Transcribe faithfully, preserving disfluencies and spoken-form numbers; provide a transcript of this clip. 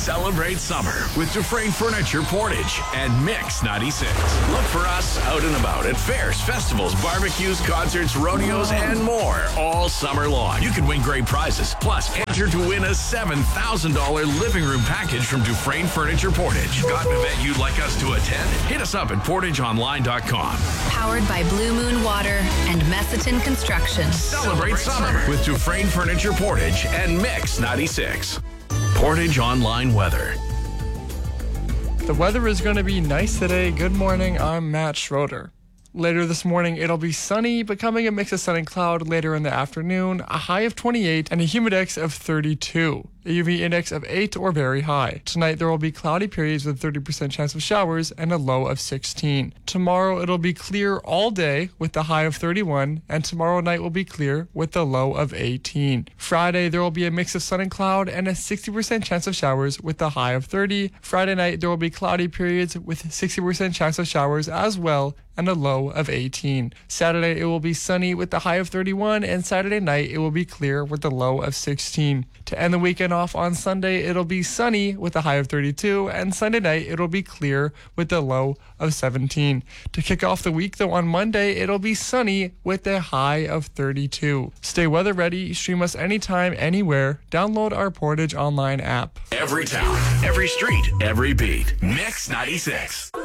Celebrate summer with Dufresne Furniture Portage and Mix ninety-six. Look for us out and about at fairs, festivals, barbecues, concerts, rodeos, and more all summer long. You can win great prizes. Plus, enter to win a seven thousand dollars living room package from Dufresne Furniture Portage. Got an event you'd like us to attend? Hit us up at portage online dot com. Powered by Blue Moon Water and Messiton Construction. Celebrate summer with Dufresne Furniture Portage and Mix ninety-six. Portage Online Weather. The weather is going to be nice today. Good morning, I'm Matt Schroeder. Later this morning, it'll be sunny, becoming a mix of sun and cloud later in the afternoon, a high of twenty-eight and a humidex of thirty-two. A U V index of eight or very high. Tonight there will be cloudy periods with thirty percent chance of showers and a low of sixteen. Tomorrow it'll be clear all day with the high of thirty-one, and tomorrow night will be clear with the low of eighteen. Friday there will be a mix of sun and cloud and a sixty percent chance of showers with the high of thirty. Friday night there will be cloudy periods with sixty percent chance of showers as well and a low of eighteen. Saturday it will be sunny with the high of thirty-one, and Saturday night it will be clear with the low of sixteen. To end the weekend off on Sunday, it'll be sunny with a high of thirty-two, and Sunday night it'll be clear with the low of seventeen. To kick off the week though, on Monday it'll be sunny with a high of thirty-two. Stay weather ready, stream us anytime, anywhere. Download our Portage Online app. Every town, every street, every beat. Mix ninety-six.